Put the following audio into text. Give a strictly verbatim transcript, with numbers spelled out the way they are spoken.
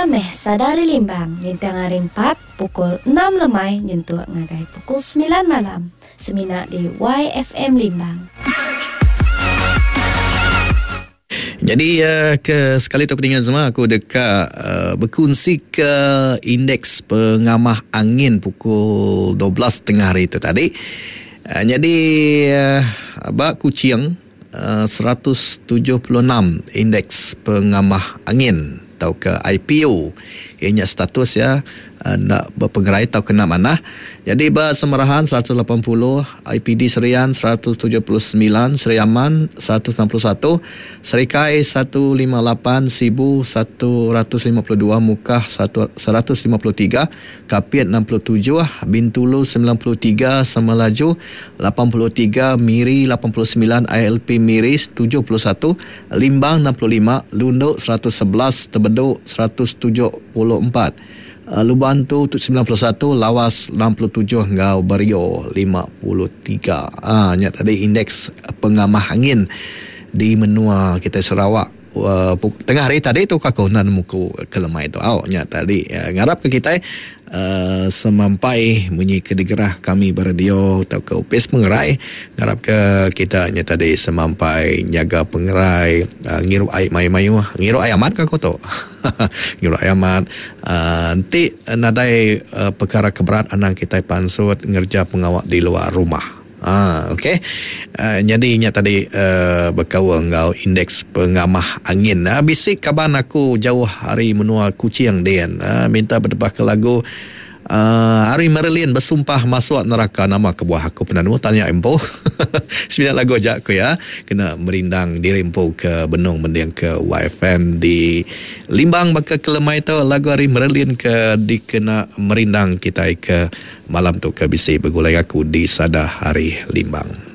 Ia meh sadari limbang lintang hari empat pukul enam lemai nyentuh ngagai pukul sembilan malam. Semina di Y F M Limbang. Jadi uh, ke sekali tu pendengar semua, aku dekat uh, berkongsi ke indeks pengamah angin pukul dua belas tengah hari itu tadi. Uh, jadi uh, Abak Kuching uh, seratus tujuh puluh enam indeks pengamah angin atau ke I P O. Ianya status ya uh, nak berpenggerai atau kena mana. Jadi bersemerahan seratus lapan puluh, I P D Serian seratus tujuh puluh sembilan, Seri Aman seratus enam puluh satu, Serikai seratus lima puluh lapan, Sibu seratus lima puluh dua, Mukah seratus lima puluh tiga, Kapiat enam puluh tujuh, Bintulu sembilan puluh tiga, Semelaju lapan puluh tiga, Miri lapan puluh sembilan, I L P Miris tujuh puluh satu, Limbang enam puluh lima, Lunduk seratus sebelas, Tebeduk seratus tujuh puluh empat, Uh, Lubantu sembilan puluh satu, Lawas enam puluh tujuh, Ngau Bario lima puluh tiga. Ah, nya tadi indeks pengamah angin di menua kita Sarawak. Uh, tengah hari tadi tu kakunan muku kelemai tu. Oh, nya tadi uh, ngarap ke kita uh, semampai bunyi kedegerah kami beradio atau ke upis pengerai, ngarap ke kita nya tadi semampai nyaga pengerai, uh, ngiru ai mai mayu, ngiru ayamat ka ko tu. Ngiru ayamat uh, nanti nadai uh, perkara keberat anang kita pansut ngerja pengawak di luar rumah. Ah, okey. Uh, jadi nya tadi uh, berkawal ngau indeks pengamah angin. Uh, bisik kaban aku jauh hari menua Kuching dian. Uh, minta berdebah ke lagu uh, Ari Merlin bersumpah masuk neraka, nama kebuah aku penanu tanya empo. Sembilan lagu ajak aku ya. Kena merindang diri empo ke benung mendiang ke Y F M di Limbang baka kelemai tu lagu Ari Merlin ke dikena merindang kita ke malam tu ke bisi bergulai aku di Sada Hari Limbang.